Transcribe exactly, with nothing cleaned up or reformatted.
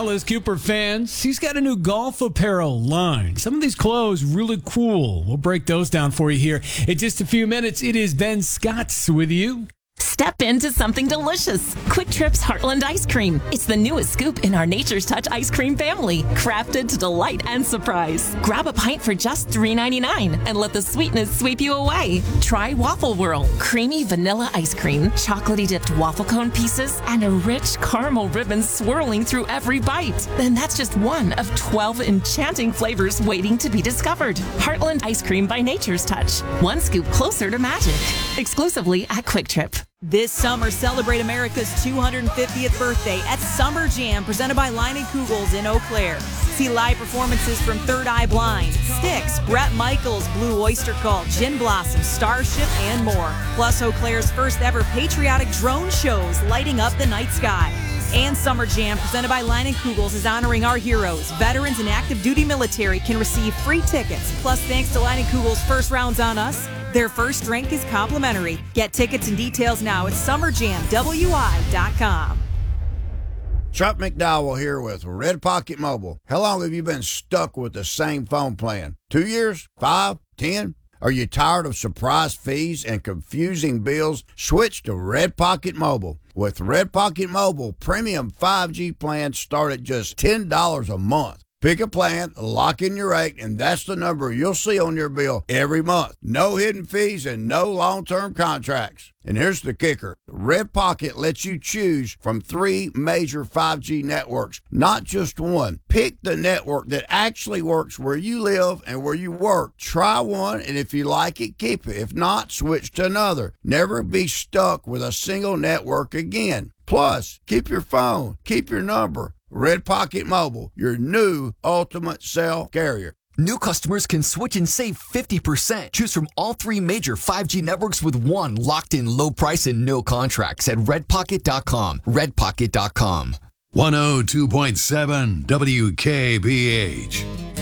Alice Cooper fans. He's got a new golf apparel line. Some of these clothes really cool. We'll break those down for you here in just a few minutes. It is Ben Scotts with you. Step into something delicious. Quick Trip's Heartland Ice Cream. It's the newest scoop in our Nature's Touch ice cream family, crafted to delight and surprise. Grab a pint for just three ninety-nine and let the sweetness sweep you away. Try Waffle Whirl, creamy vanilla ice cream, chocolatey dipped waffle cone pieces, and a rich caramel ribbon swirling through every bite. Then that's just one of twelve enchanting flavors waiting to be discovered. Heartland Ice Cream by Nature's Touch. One scoop closer to magic. Exclusively at Quick Trip. This summer, celebrate America's two hundred fiftieth birthday at Summer Jam, presented by Line and Kugels in Eau Claire. See live performances from Third Eye Blind, Styx, Bret Michaels, Blue Oyster Cult, Gin Blossom, Starship, and more. Plus, Eau Claire's first ever patriotic drone shows lighting up the night sky. And Summer Jam, presented by Line and Kugels, is honoring our heroes. Veterans and active duty military can receive free tickets. Plus, thanks to Line and Kugels' First Rounds on Us, their first drink is complimentary. Get tickets and details now at summer jam w i dot com. Chuck McDowell here with Red Pocket Mobile. How long have you been stuck with the same phone plan? Two years? Five? Ten? Are you tired of surprise fees and confusing bills? Switch to Red Pocket Mobile. With Red Pocket Mobile, premium five G plans start at just ten dollars a month. Pick a plan, lock in your rate, and that's the number you'll see on your bill every month. No hidden fees and no long-term contracts. And here's the kicker. Red Pocket lets you choose from three major five G networks, not just one. Pick the network that actually works where you live and where you work. Try one, and if you like it, keep it. If not, switch to another. Never be stuck with a single network again. Plus, keep your phone, keep your number. Red Pocket Mobile, your new ultimate cell carrier. New customers can switch and save fifty percent. Choose from all three major five G networks with one locked-in low price and no contracts at red pocket dot com. red pocket dot com. one oh two point seven W K B H.